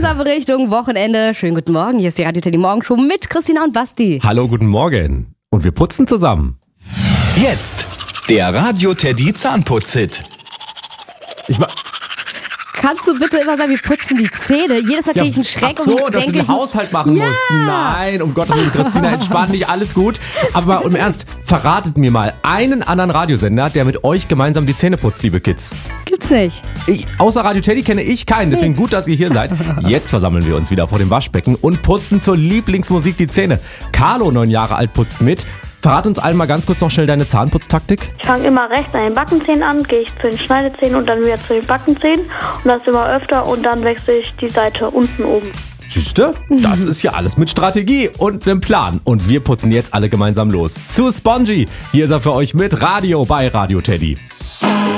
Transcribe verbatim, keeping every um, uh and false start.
zusammen Richtung Wochenende. Schönen guten Morgen, hier ist die Radio Teddy Morgenshow mit Christina und Basti. Hallo, guten Morgen. Und wir putzen zusammen. Jetzt der Radio Teddy Zahnputz-Hit. Ich ma- Kannst du bitte immer sagen, wir putzen die Zähne? Jedes Mal kriege ich einen Schreck ach so, und dass denke, du ich den muss... Haushalt machen Ja. musst. Nein, um Gottes Willen, Christina, entspann dich, alles gut. Aber mal im Ernst, verratet mir mal einen anderen Radiosender, der mit euch gemeinsam die Zähne putzt, liebe Kids. Gibt's nicht. Ich, außer Radio Teddy kenne ich keinen, deswegen gut, dass ihr hier seid. Jetzt versammeln wir uns wieder vor dem Waschbecken und putzen zur Lieblingsmusik die Zähne. Carlo, neun Jahre alt, putzt mit. Verrat uns allen mal ganz kurz noch schnell deine Zahnputztaktik. Ich fange immer rechts an den Backenzähnen an, gehe ich zu den Schneidezähnen und dann wieder zu den Backenzähnen. Und das immer öfter und dann wechsle ich die Seite unten oben. Siehste, das ist ja alles mit Strategie und einem Plan. Und wir putzen jetzt alle gemeinsam los. Zu Spongy. Hier ist er für euch mit Radio bei Radio Teddy.